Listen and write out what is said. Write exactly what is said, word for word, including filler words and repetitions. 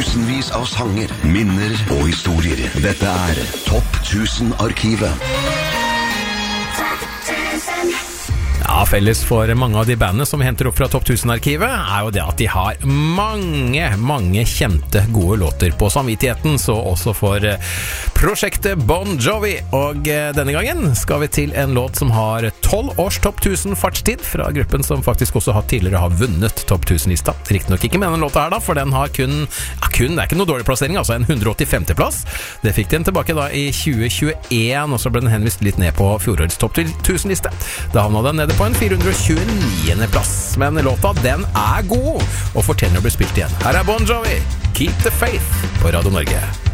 Tusenvis av sanger, minner og historier. Dette er Topp tusen-arkivet. Ja, felles for mange av de bandene som vi henter opp fra Topp tusen-arkivet er jo det at de har mange, mange kjente gode låter på samvittigheten, så også for prosjektet Bon Jovi. Og denne gangen skal vi til en låt som har tolv års Topp tusen fartstid, fra gruppen som faktisk også har tidligere har vunnet Topp tusen-lista. Riktig nok ikke med den låta her da, for den har kun, ja, kun, det er ikke noe dårlig plassering, altså en hundre og åttifemte plass. Det fikk den tilbake da i tjue tjueen, og så ble den henvist litt ned på fjorårets Topp tusen-liste. Da havna den nede på en fire hundre og tjueniende plass. Men låta, den er god og fortjener å bli spilt igjen. Her er Bon Jovi, Keep the Faith på Radio Norge.